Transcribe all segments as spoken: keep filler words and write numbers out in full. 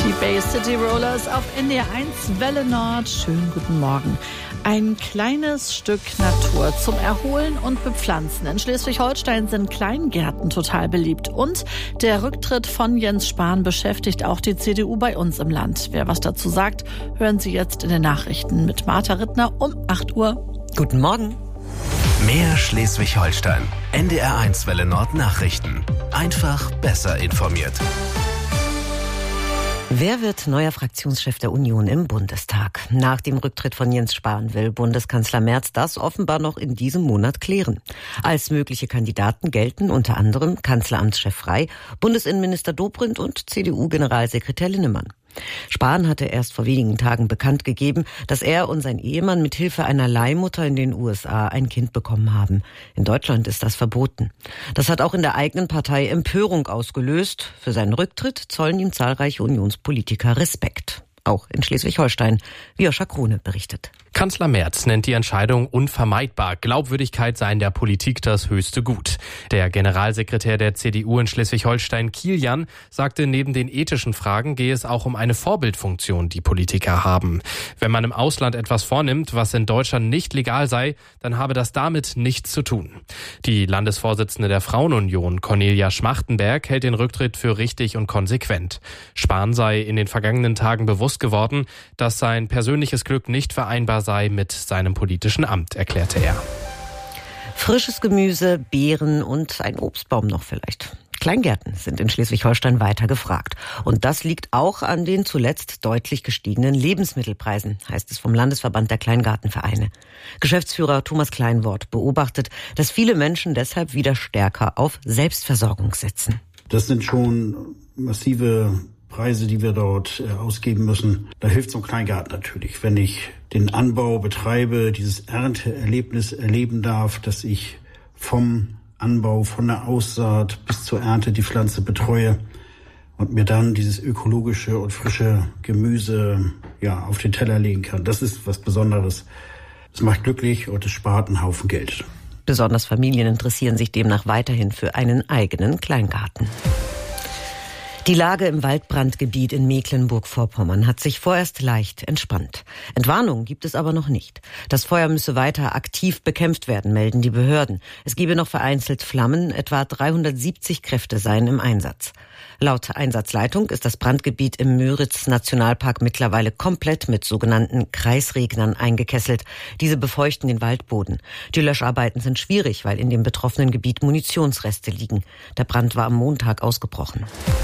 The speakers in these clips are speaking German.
Die Bay City Rollers auf N D R eins Welle Nord. Schönen guten Morgen. Ein kleines Stück Natur zum Erholen und Bepflanzen. In Schleswig-Holstein sind Kleingärten total beliebt. Und der Rücktritt von Jens Spahn beschäftigt auch die C D U bei uns im Land. Wer was dazu sagt, hören Sie jetzt in den Nachrichten mit Martha Rittner um acht Uhr. Guten Morgen. Mehr Schleswig-Holstein. N D R eins Welle Nord Nachrichten. Einfach besser informiert. Wer wird neuer Fraktionschef der Union im Bundestag? Nach dem Rücktritt von Jens Spahn will Bundeskanzler Merz das offenbar noch in diesem Monat klären. Als mögliche Kandidaten gelten unter anderem Kanzleramtschef Frey, Bundesinnenminister Dobrindt und C D U-Generalsekretär Linnemann. Spahn hatte erst vor wenigen Tagen bekannt gegeben, dass er und sein Ehemann mit Hilfe einer Leihmutter in den U S A ein Kind bekommen haben. In Deutschland ist das verboten. Das hat auch in der eigenen Partei Empörung ausgelöst. Für seinen Rücktritt zollen ihm zahlreiche Unionspolitiker Respekt. Auch in Schleswig-Holstein, wie Joscha Krone berichtet. Kanzler Merz nennt die Entscheidung unvermeidbar. Glaubwürdigkeit sei in der Politik das höchste Gut. Der Generalsekretär der C D U in Schleswig-Holstein, Kilian, sagte, neben den ethischen Fragen gehe es auch um eine Vorbildfunktion, die Politiker haben. Wenn man im Ausland etwas vornimmt, was in Deutschland nicht legal sei, dann habe das damit nichts zu tun. Die Landesvorsitzende der Frauenunion, Cornelia Schmachtenberg, hält den Rücktritt für richtig und konsequent. Spahn sei in den vergangenen Tagen bewusst geworden, dass sein persönliches Glück nicht vereinbar sei mit seinem politischen Amt, erklärte er. Frisches Gemüse, Beeren und ein Obstbaum noch vielleicht. Kleingärten sind in Schleswig-Holstein weiter gefragt. Und das liegt auch an den zuletzt deutlich gestiegenen Lebensmittelpreisen, heißt es vom Landesverband der Kleingartenvereine. Geschäftsführer Thomas Kleinwort beobachtet, dass viele Menschen deshalb wieder stärker auf Selbstversorgung setzen. Das sind schon massive Preise, die wir dort äh, ausgeben müssen. Da hilft so ein Kleingarten natürlich. Wenn ich den Anbau betreibe, dieses Ernteerlebnis erleben darf, dass ich vom Anbau, von der Aussaat bis zur Ernte die Pflanze betreue und mir dann dieses ökologische und frische Gemüse ja auf den Teller legen kann. Das ist was Besonderes. Es macht glücklich und es spart einen Haufen Geld. Besonders Familien interessieren sich demnach weiterhin für einen eigenen Kleingarten. Die Lage im Waldbrandgebiet in Mecklenburg-Vorpommern hat sich vorerst leicht entspannt. Entwarnung gibt es aber noch nicht. Das Feuer müsse weiter aktiv bekämpft werden, melden die Behörden. Es gebe noch vereinzelt Flammen, etwa dreihundertsiebzig Kräfte seien im Einsatz. Laut Einsatzleitung ist das Brandgebiet im Müritz-Nationalpark mittlerweile komplett mit sogenannten Kreisregnern eingekesselt. Diese befeuchten den Waldboden. Die Löscharbeiten sind schwierig, weil in dem betroffenen Gebiet Munitionsreste liegen. Der Brand war am Montag ausgebrochen.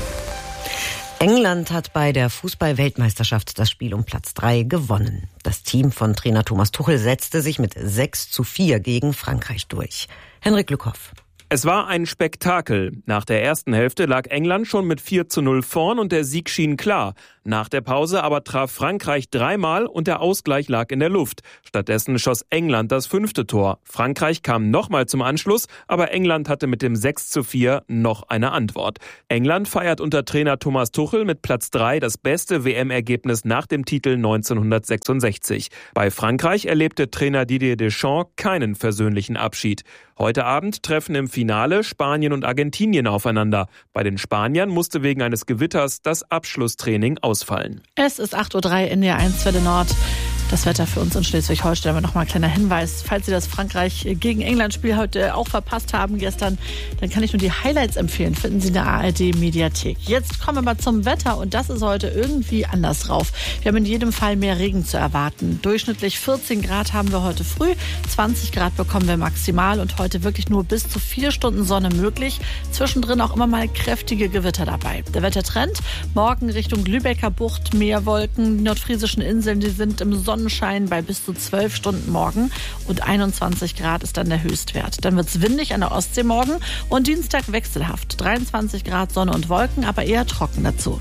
England hat bei der Fußball-Weltmeisterschaft das Spiel um Platz drei gewonnen. Das Team von Trainer Thomas Tuchel setzte sich mit sechs zu vier gegen Frankreich durch. Henrik Lückhoff. Es war ein Spektakel. Nach der ersten Hälfte lag England schon mit vier zu null vorn und der Sieg schien klar. Nach der Pause aber traf Frankreich dreimal und der Ausgleich lag in der Luft. Stattdessen schoss England das fünfte Tor. Frankreich kam nochmal zum Anschluss, aber England hatte mit dem sechs zu vier noch eine Antwort. England feiert unter Trainer Thomas Tuchel mit Platz drei das beste W M-Ergebnis nach dem Titel neunzehnhundertsechsundsechzig. Bei Frankreich erlebte Trainer Didier Deschamps keinen versöhnlichen Abschied. Heute Abend treffen im Finale Spanien und Argentinien aufeinander. Bei den Spaniern musste wegen eines Gewitters das Abschlusstraining ausfallen. Es ist acht Uhr drei in der eins Welle Nord. Das Wetter für uns in Schleswig-Holstein. Aber nochmal ein kleiner Hinweis, falls Sie das Frankreich gegen England-Spiel heute auch verpasst haben gestern, dann kann ich nur die Highlights empfehlen. Finden Sie in der A R D-Mediathek. Jetzt kommen wir mal zum Wetter und das ist heute irgendwie anders drauf. Wir haben in jedem Fall mehr Regen zu erwarten. Durchschnittlich vierzehn Grad haben wir heute früh, zwanzig Grad bekommen wir maximal und heute wirklich nur bis zu vier Stunden Sonne möglich. Zwischendrin auch immer mal kräftige Gewitter dabei. Der Wettertrend, morgen Richtung Lübecker Bucht, mehr Wolken, die nordfriesischen Inseln, die sind im Sonnenschein bei bis zu zwölf Stunden morgen und einundzwanzig Grad ist dann der Höchstwert. Dann wird es windig an der Ostsee morgen und Dienstag wechselhaft. dreiundzwanzig Grad Sonne und Wolken, aber eher trocken dazu.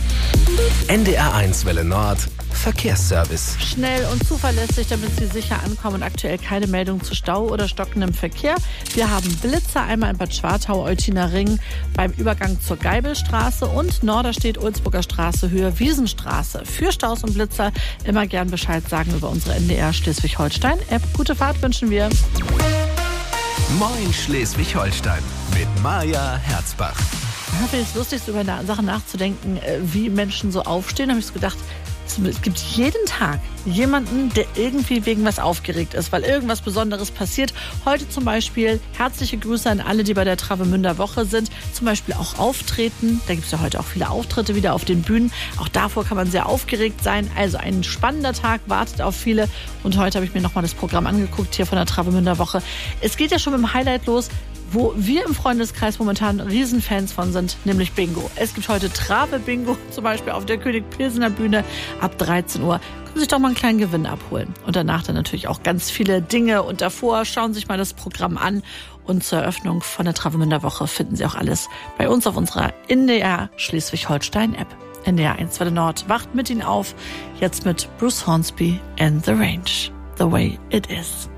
N D R eins Welle Nord Verkehrsservice. Schnell und zuverlässig, damit Sie sicher ankommen und aktuell keine Meldung zu Stau oder stockendem Verkehr. Wir haben Blitzer, einmal in Bad Schwartau, Eutiner Ring, beim Übergang zur Geibelstraße und Norderstedt-Ulzburger Straße, Höhe Wiesenstraße. Für Staus und Blitzer immer gern Bescheid sagen über unsere N D R Schleswig-Holstein-App. Gute Fahrt wünschen wir. Moin Schleswig-Holstein mit Maja Herzbach. manchmal finde ich es lustig, so über Sachen nachzudenken, wie Menschen so aufstehen. Da habe ich so gedacht, es gibt jeden Tag jemanden, der irgendwie wegen was aufgeregt ist, weil irgendwas Besonderes passiert. Heute zum Beispiel herzliche Grüße an alle, die bei der Travemünder Woche sind. Zum Beispiel auch auftreten. Da gibt es ja heute auch viele Auftritte wieder auf den Bühnen. Auch davor kann man sehr aufgeregt sein. Also ein spannender Tag wartet auf viele. Und heute habe ich mir nochmal das Programm angeguckt hier von der Travemünder Woche. Es geht ja schon mit dem Highlight los, wo wir im Freundeskreis momentan Riesenfans von sind, nämlich Bingo. Es gibt heute Trave-Bingo, zum Beispiel auf der König-Pilsener Bühne ab dreizehn Uhr. Können Sie sich doch mal einen kleinen Gewinn abholen. Und danach dann natürlich auch ganz viele Dinge. Und davor schauen Sie sich mal das Programm an. Und zur Eröffnung von der Travemünder Woche finden Sie auch alles bei uns auf unserer N D R Schleswig-Holstein-App. N D R eins Welle Nord wacht mit Ihnen auf. Jetzt mit Bruce Hornsby and The Range. The Way It Is.